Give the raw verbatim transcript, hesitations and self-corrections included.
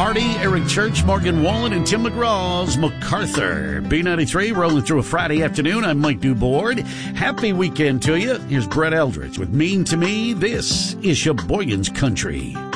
Hardy, Eric Church, Morgan Wallen, and Tim McGraw's MacArthur. B ninety-three, rolling through a Friday afternoon. I'm Mike Dubord. Happy weekend to you. Here's Brett Eldridge with Mean to Me. This is Sheboygan's Country.